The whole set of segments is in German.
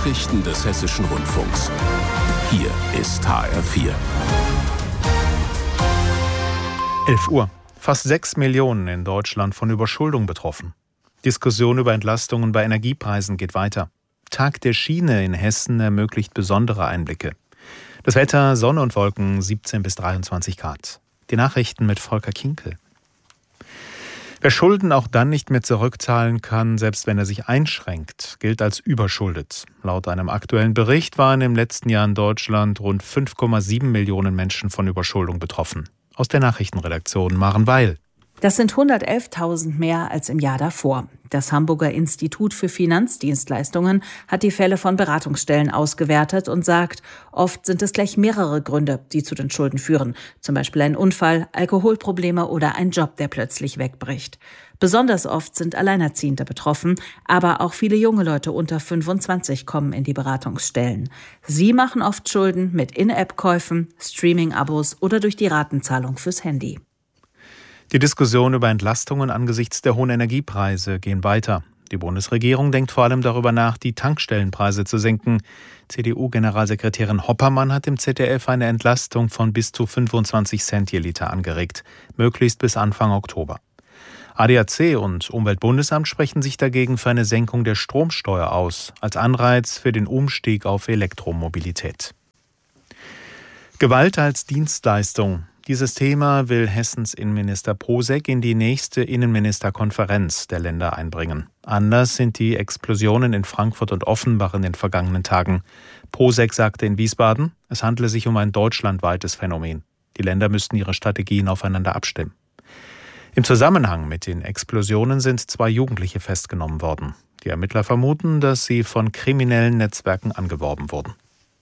Nachrichten des Hessischen Rundfunks. Hier ist HR4. 11 Uhr. Fast 6 Millionen in Deutschland von Überschuldung betroffen. Diskussion über Entlastungen bei Energiepreisen geht weiter. Tag der Schiene in Hessen ermöglicht besondere Einblicke. Das Wetter, Sonne und Wolken, 17 bis 23 Grad. Die Nachrichten mit Volker Kinkel. Wer Schulden auch dann nicht mehr zurückzahlen kann, selbst wenn er sich einschränkt, gilt als überschuldet. Laut einem aktuellen Bericht waren im letzten Jahr in Deutschland rund 5,7 Millionen Menschen von Überschuldung betroffen. Aus der Nachrichtenredaktion Maren Weil. Das sind 111.000 mehr als im Jahr davor. Das Hamburger Institut für Finanzdienstleistungen hat die Fälle von Beratungsstellen ausgewertet und sagt, oft sind es gleich mehrere Gründe, die zu den Schulden führen. Zum Beispiel ein Unfall, Alkoholprobleme oder ein Job, der plötzlich wegbricht. Besonders oft sind Alleinerziehende betroffen, aber auch viele junge Leute unter 25 kommen in die Beratungsstellen. Sie machen oft Schulden mit In-App-Käufen, Streaming-Abos oder durch die Ratenzahlung fürs Handy. Die Diskussionen über Entlastungen angesichts der hohen Energiepreise gehen weiter. Die Bundesregierung denkt vor allem darüber nach, die Tankstellenpreise zu senken. CDU-Generalsekretärin Hoppermann hat im ZDF eine Entlastung von bis zu 25 Cent je Liter angeregt, möglichst bis Anfang Oktober. ADAC und Umweltbundesamt sprechen sich dagegen für eine Senkung der Stromsteuer aus, als Anreiz für den Umstieg auf Elektromobilität. Gewalt als Dienstleistung. Dieses Thema will Hessens Innenminister Posek in die nächste Innenministerkonferenz der Länder einbringen. Anders sind die Explosionen in Frankfurt und Offenbach in den vergangenen Tagen. Posek sagte in Wiesbaden, es handle sich um ein deutschlandweites Phänomen. Die Länder müssten ihre Strategien aufeinander abstimmen. Im Zusammenhang mit den Explosionen sind 2 Jugendliche festgenommen worden. Die Ermittler vermuten, dass sie von kriminellen Netzwerken angeworben wurden.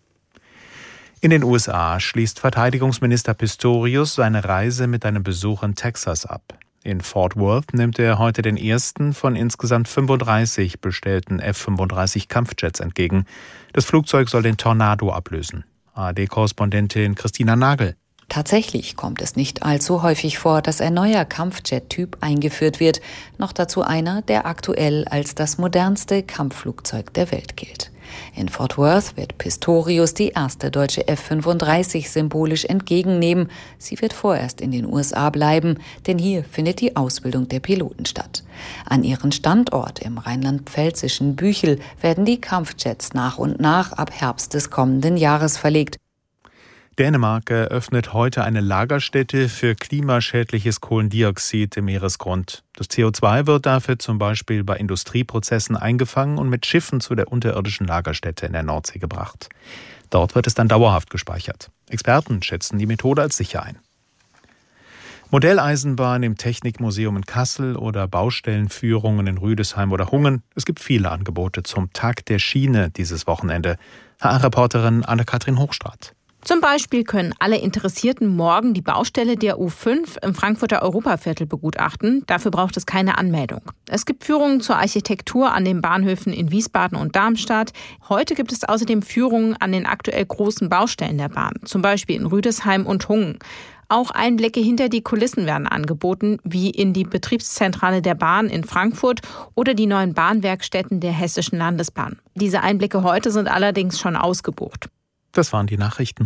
In den USA schließt Verteidigungsminister Pistorius seine Reise mit einem Besuch in Texas ab. In Fort Worth nimmt er heute den ersten von insgesamt 35 bestellten F-35 Kampfjets entgegen. Das Flugzeug soll den Tornado ablösen. ARD-Korrespondentin Christina Nagel. Tatsächlich kommt es nicht allzu häufig vor, dass ein neuer Kampfjet-Typ eingeführt wird. Noch dazu einer, der aktuell als das modernste Kampfflugzeug der Welt gilt. In Fort Worth wird Pistorius die erste deutsche F-35 symbolisch entgegennehmen. Sie wird vorerst in den USA bleiben, denn hier findet die Ausbildung der Piloten statt. An ihren Standort im rheinland-pfälzischen Büchel werden die Kampfjets nach und nach ab Herbst des kommenden Jahres verlegt. Dänemark eröffnet heute eine Lagerstätte für klimaschädliches Kohlendioxid im Meeresgrund. Das CO2 wird dafür zum Beispiel bei Industrieprozessen eingefangen und mit Schiffen zu der unterirdischen Lagerstätte in der Nordsee gebracht. Dort wird es dann dauerhaft gespeichert. Experten schätzen die Methode als sicher ein. Modelleisenbahn im Technikmuseum in Kassel oder Baustellenführungen in Rüdesheim oder Hungen. Es gibt viele Angebote zum Tag der Schiene dieses Wochenende. HR-Reporterin Anne-Kathrin Hochstraat. Zum Beispiel können alle Interessierten morgen die Baustelle der U5 im Frankfurter Europaviertel begutachten. Dafür braucht es keine Anmeldung. Es gibt Führungen zur Architektur an den Bahnhöfen in Wiesbaden und Darmstadt. Heute gibt es außerdem Führungen an den aktuell großen Baustellen der Bahn, zum Beispiel in Rüdesheim und Hungen. Auch Einblicke hinter die Kulissen werden angeboten, wie in die Betriebszentrale der Bahn in Frankfurt oder die neuen Bahnwerkstätten der Hessischen Landesbahn. Diese Einblicke heute sind allerdings schon ausgebucht. Das waren die Nachrichten.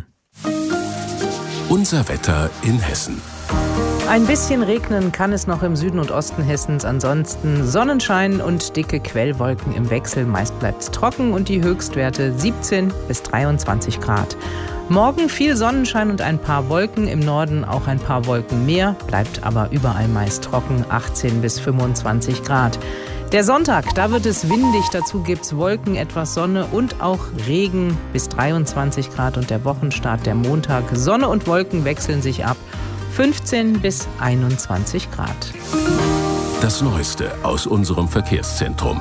Unser Wetter in Hessen. Ein bisschen regnen kann es noch im Süden und Osten Hessens. Ansonsten Sonnenschein und dicke Quellwolken im Wechsel. Meist bleibt es trocken und die Höchstwerte 17 bis 23 Grad. Morgen viel Sonnenschein und ein paar Wolken. Im Norden auch ein paar Wolken mehr. Bleibt aber überall meist trocken. 18 bis 25 Grad. Der Sonntag, da wird es windig, dazu gibt's Wolken, etwas Sonne und auch Regen bis 23 Grad und der Wochenstart, der Montag. Sonne und Wolken wechseln sich ab, 15 bis 21 Grad. Das Neueste aus unserem Verkehrszentrum.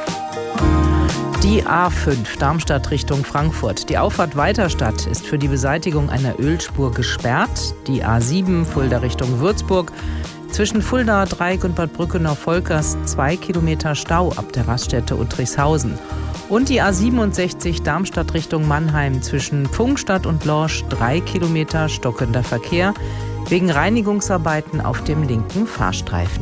Die A5 Darmstadt Richtung Frankfurt. Die Auffahrt Weiterstadt ist für die Beseitigung einer Ölspur gesperrt. Die A7 Fulda Richtung Würzburg. Zwischen Fulda, Dreieck und Bad Brückenau-Volkers 2 Kilometer Stau ab der Raststätte Uttrichshausen. Und die A67 Darmstadt Richtung Mannheim zwischen Pfungstadt und Lorsch 3 Kilometer stockender Verkehr wegen Reinigungsarbeiten auf dem linken Fahrstreifen.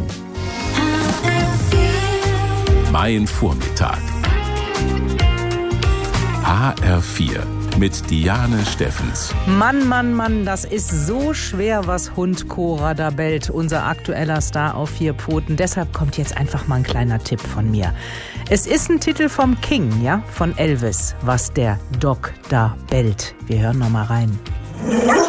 Mein Vormittag. HR4 mit Diane Steffens. Mann, Mann, Mann, das ist so schwer, was Hund Cora da bellt. Unser aktueller Star auf 4 Pfoten. Deshalb kommt jetzt einfach mal ein kleiner Tipp von mir. Es ist ein Titel vom King, ja, von Elvis, was der Dog da bellt. Wir hören noch mal rein.